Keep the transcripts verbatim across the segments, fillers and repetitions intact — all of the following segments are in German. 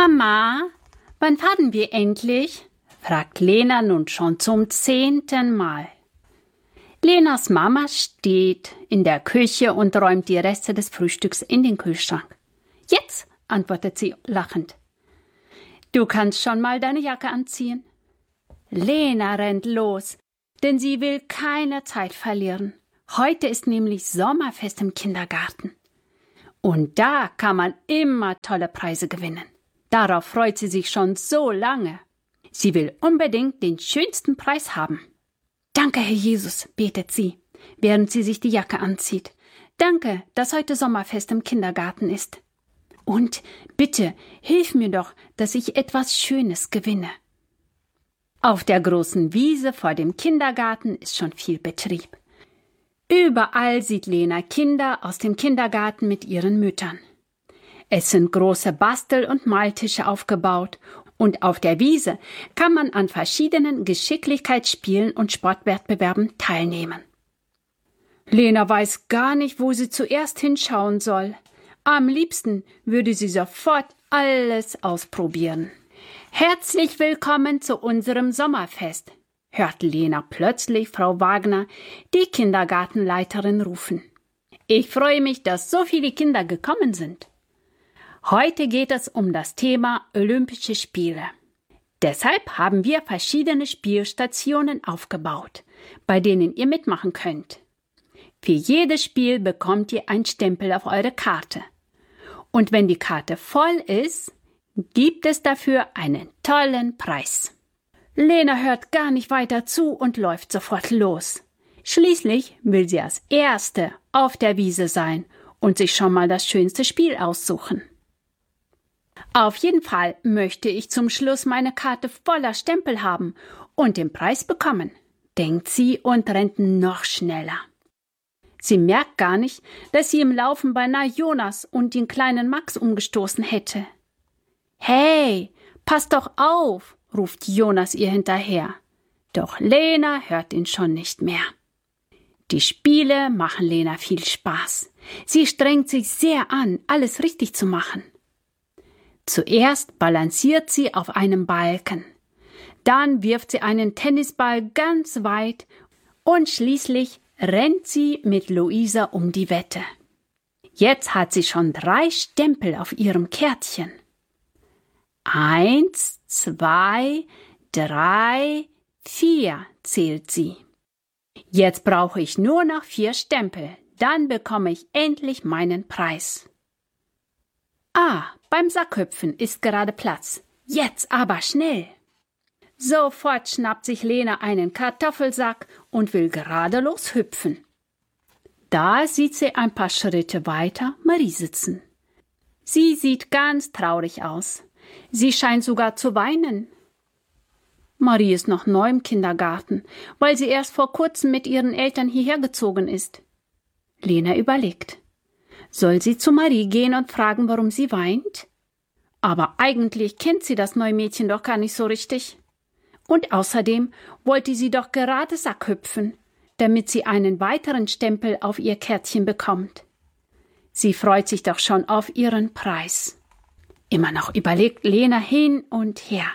Mama, wann fahren wir endlich? Fragt Lena nun schon zum zehnten Mal. Lenas Mama steht in der Küche und räumt die Reste des Frühstücks in den Kühlschrank. Jetzt, antwortet sie lachend. Du kannst schon mal deine Jacke anziehen. Lena rennt los, denn sie will keine Zeit verlieren. Heute ist nämlich Sommerfest im Kindergarten. Und da kann man immer tolle Preise gewinnen. Darauf freut sie sich schon so lange. Sie will unbedingt den schönsten Preis haben. Danke, Herr Jesus, betet sie, während sie sich die Jacke anzieht. Danke, dass heute Sommerfest im Kindergarten ist. Und bitte, hilf mir doch, dass ich etwas Schönes gewinne. Auf der großen Wiese vor dem Kindergarten ist schon viel Betrieb. Überall sieht Lena Kinder aus dem Kindergarten mit ihren Müttern. Es sind große Bastel- und Maltische aufgebaut und auf der Wiese kann man an verschiedenen Geschicklichkeitsspielen und Sportwettbewerben teilnehmen. Lena weiß gar nicht, wo sie zuerst hinschauen soll. Am liebsten würde sie sofort alles ausprobieren. Herzlich willkommen zu unserem Sommerfest, hört Lena plötzlich Frau Wagner, die Kindergartenleiterin, rufen. Ich freue mich, dass so viele Kinder gekommen sind. Heute geht es um das Thema Olympische Spiele. Deshalb haben wir verschiedene Spielstationen aufgebaut, bei denen ihr mitmachen könnt. Für jedes Spiel bekommt ihr einen Stempel auf eure Karte. Und wenn die Karte voll ist, gibt es dafür einen tollen Preis. Lena hört gar nicht weiter zu und läuft sofort los. Schließlich will sie als Erste auf der Wiese sein und sich schon mal das schönste Spiel aussuchen. Auf jeden Fall möchte ich zum Schluss meine Karte voller Stempel haben und den Preis bekommen, denkt sie und rennt noch schneller. Sie merkt gar nicht, dass sie im Laufen beinahe Jonas und den kleinen Max umgestoßen hätte. »Hey, pass doch auf«, ruft Jonas ihr hinterher. Doch Lena hört ihn schon nicht mehr. Die Spiele machen Lena viel Spaß. Sie strengt sich sehr an, alles richtig zu machen. Zuerst balanciert sie auf einem Balken. Dann wirft sie einen Tennisball ganz weit und schließlich rennt sie mit Luisa um die Wette. Jetzt hat sie schon drei Stempel auf ihrem Kärtchen. Eins, zwei, drei, vier, zählt sie. Jetzt brauche ich nur noch vier Stempel, dann bekomme ich endlich meinen Preis. Ah, beim Sackhüpfen ist gerade Platz. Jetzt aber schnell. Sofort schnappt sich Lena einen Kartoffelsack und will gerade loshüpfen. Da sieht sie ein paar Schritte weiter Marie sitzen. Sie sieht ganz traurig aus. Sie scheint sogar zu weinen. Marie ist noch neu im Kindergarten, weil sie erst vor kurzem mit ihren Eltern hierher gezogen ist. Lena überlegt. Soll sie zu Marie gehen und fragen, warum sie weint? Aber eigentlich kennt sie das neue Mädchen doch gar nicht so richtig. Und außerdem wollte sie doch gerade Sackhüpfen, damit sie einen weiteren Stempel auf ihr Kärtchen bekommt. Sie freut sich doch schon auf ihren Preis. Immer noch überlegt Lena hin und her.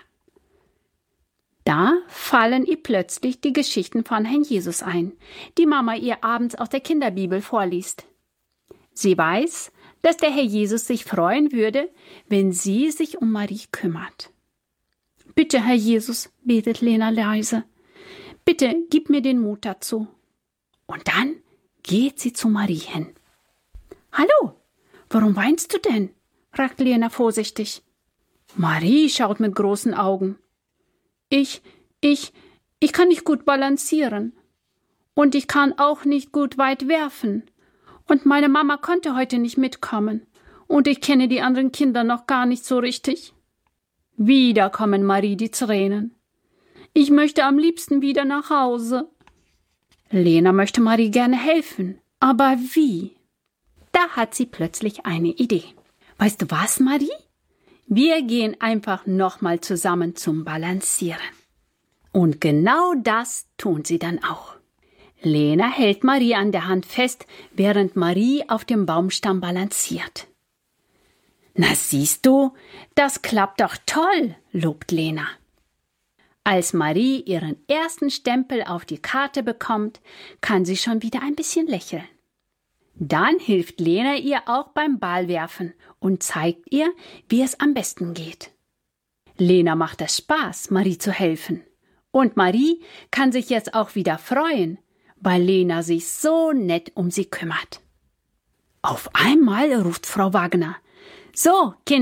Da fallen ihr plötzlich die Geschichten von Herrn Jesus ein, die Mama ihr abends aus der Kinderbibel vorliest. Sie weiß, dass der Herr Jesus sich freuen würde, wenn sie sich um Marie kümmert. »Bitte, Herr Jesus«, betet Lena leise, »bitte gib mir den Mut dazu.« Und dann geht sie zu Marie hin. »Hallo, warum weinst du denn?« fragt Lena vorsichtig. Marie schaut mit großen Augen. Ich, ich, ich kann nicht gut balancieren. Und ich kann auch nicht gut weit werfen. Und meine Mama konnte heute nicht mitkommen. Und ich kenne die anderen Kinder noch gar nicht so richtig. Wieder kommen Marie die Tränen. Ich möchte am liebsten wieder nach Hause. Lena möchte Marie gerne helfen. Aber wie? Da hat sie plötzlich eine Idee. Weißt du was, Marie? Wir gehen einfach nochmal zusammen zum Balancieren. Und genau das tun sie dann auch. Lena hält Marie an der Hand fest, während Marie auf dem Baumstamm balanciert. Na siehst du, das klappt doch toll, lobt Lena. Als Marie ihren ersten Stempel auf die Karte bekommt, kann sie schon wieder ein bisschen lächeln. Dann hilft Lena ihr auch beim Ballwerfen und zeigt ihr, wie es am besten geht. Lena macht es Spaß, Marie zu helfen. Und Marie kann sich jetzt auch wieder freuen, weil Lena sich so nett um sie kümmert. Auf einmal ruft Frau Wagner: So, Kinder,